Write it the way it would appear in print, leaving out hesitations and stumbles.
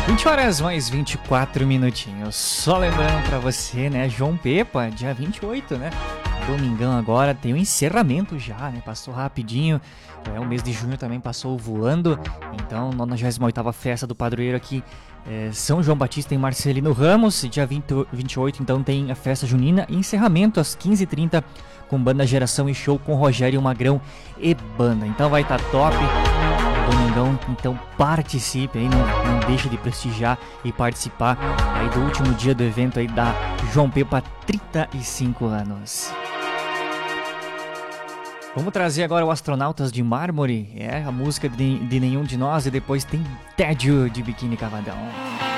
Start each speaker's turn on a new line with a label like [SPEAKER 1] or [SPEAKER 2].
[SPEAKER 1] 20 horas mais 24 minutinhos. Só lembrando pra você, né, João Pepa, dia 28, né? Domingão agora, tem o encerramento já, né? Passou rapidinho. O mês de junho também passou voando. Então, 98ª festa do padroeiro aqui, São João Batista em Marcelino Ramos. Dia 28, então, tem a festa junina. E encerramento às 15h30 com banda Geração e Show com Rogério Magrão e banda. Então vai estar top. Domingão, então participe aí, não deixe de prestigiar e participar aí do último dia do evento aí da João Pepa, 35 anos. Vamos trazer agora o Astronautas de Mármore, a música de Nenhum de Nós, e depois tem Tédio de Biquíni Cavadão.